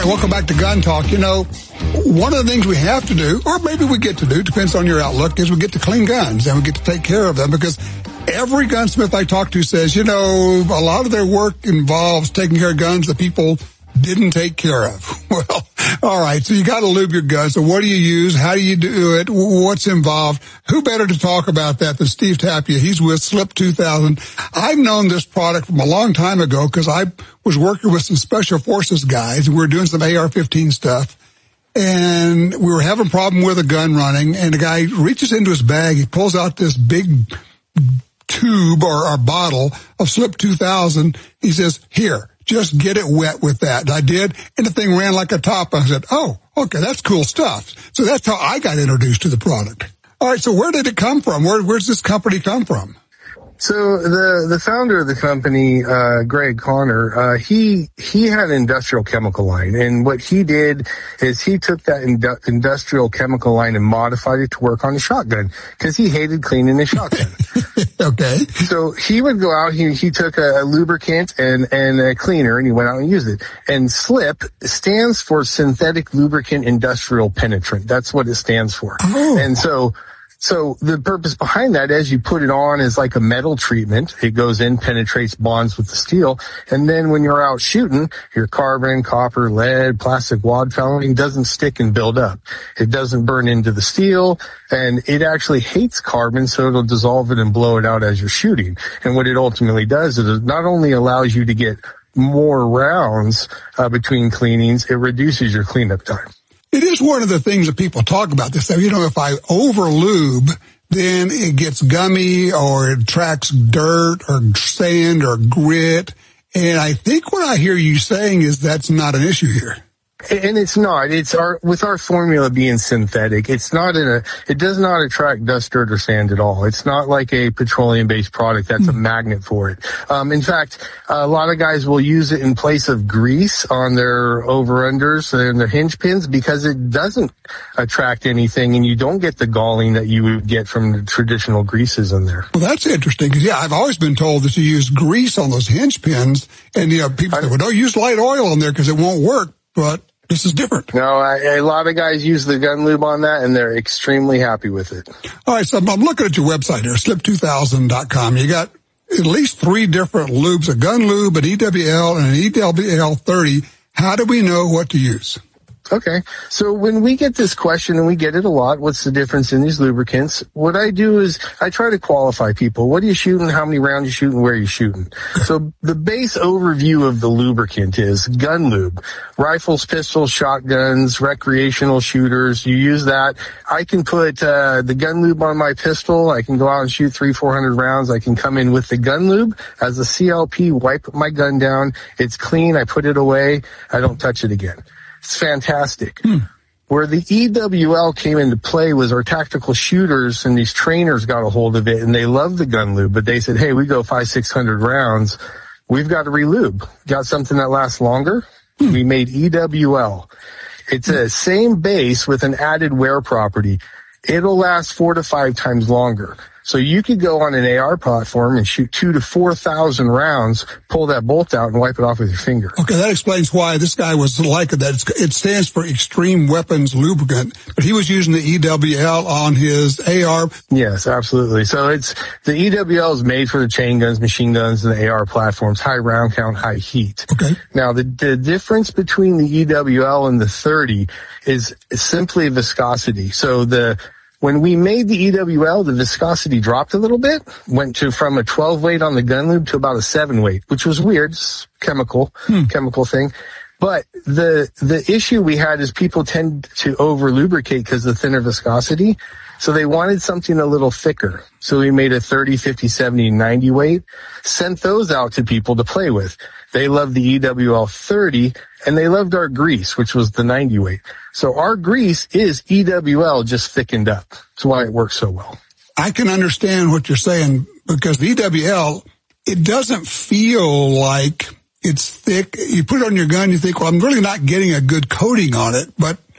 right, welcome back to Gun Talk. You know, one of the things we have to do, or maybe we get to do, depends on your outlook, is we get to clean guns and we get to take care of them, because every gunsmith I talk to says, you know, a lot of their work involves taking care of guns that people didn't take care of. Well, all right, so you got to lube your guns. So what do you use? How do you do it? What's involved? Who better to talk about that than Steve Tapia? He's with Slip 2000. I've known this product from a long time ago because I was working with some Special Forces guys. We were doing some AR-15 stuff, and we were having a problem with a gun running, and the guy reaches into his bag. He pulls out this big tube or bottle of Slip 2000. He says, here, just get it wet with that. And I did, and the thing ran like a top. I said, oh, okay, that's cool stuff. So that's how I got introduced to the product. All right, so where did it come from? Where's this company come from? So the founder of the company, Greg Connor, he had an industrial chemical line, and what he did is he took that industrial chemical line and modified it to work on a shotgun because he hated cleaning his shotgun. Okay. So he would go out, he took a lubricant and a cleaner, and he went out and used it. And SLIP stands for Synthetic Lubricant Industrial Penetrant. That's what it stands for. Oh. And so the purpose behind that is you put it on as like a metal treatment. It goes in, penetrates, bonds with the steel. And then when you're out shooting, your carbon, copper, lead, plastic wad fouling doesn't stick and build up. It doesn't burn into the steel, and it actually hates carbon, so it'll dissolve it and blow it out as you're shooting. And what it ultimately does is it not only allows you to get more rounds between cleanings, it reduces your cleanup time. It is one of the things that people talk about this. You know, if I over lube, then it gets gummy or it attracts dirt or sand or grit. And I think what I hear you saying is that's not an issue here. And it's not. It's with our formula being synthetic, it does not attract dust, dirt, or sand at all. It's not like a petroleum-based product that's a magnet for it. In fact, a lot of guys will use it in place of grease on their over-unders and their hinge pins because it doesn't attract anything, and you don't get the galling that you would get from the traditional greases in there. Well, that's interesting because, yeah, I've always been told that you use grease on those hinge pins, and, you know, people say, well, don't use light oil on there because it won't work, but this is different. No, a lot of guys use the gun lube on that, and they're extremely happy with it. All right, so I'm looking at your website here, slip2000.com. You got at least 3 different lubes, a gun lube, an EWL, and an EWL 30. How do we know what to use? Okay. So when we get this question, and we get it a lot, what's the difference in these lubricants? What I do is I try to qualify people. What are you shooting? How many rounds you shooting? Where are you shooting? So the base overview of the lubricant is gun lube. Rifles, pistols, shotguns, recreational shooters. You use that. I can put the gun lube on my pistol. I can go out and shoot 300-400 rounds. I can come in with the gun lube as a CLP, wipe my gun down. It's clean. I put it away. I don't touch it again. It's fantastic. Where the EWL came into play was our tactical shooters and these trainers got a hold of it, and they love the gun lube, but they said, hey, we go 500-600 rounds. We've got to relube. Got something that lasts longer? We made EWL. It's a same base with an added wear property. It'll last 4 to 5 times longer. So you could go on an AR platform and shoot 2,000 to 4,000 rounds, pull that bolt out, and wipe it off with your finger. Okay, that explains why this guy was like that. It stands for Extreme Weapons Lubricant, but he was using the EWL on his AR. Yes, absolutely. So the EWL is made for the chain guns, machine guns, and the AR platforms, high round count, high heat. Okay. Now, the difference between the EWL and the 30 is simply viscosity. So when we made the EWL, the viscosity dropped a little bit, went from a 12 weight on the gun lube to about a 7 weight, which was weird. It's chemical thing. But the issue we had is people tend to over lubricate because of the thinner viscosity. So they wanted something a little thicker. So we made a 30, 50, 70, 90 weight, sent those out to people to play with. They loved the EWL 30, and they loved our grease, which was the 90 weight. So our grease is EWL just thickened up. That's why it works so well. I can understand what you're saying because the EWL, it doesn't feel like it's thick. You put it on your gun, you think, well, I'm really not getting a good coating on it, but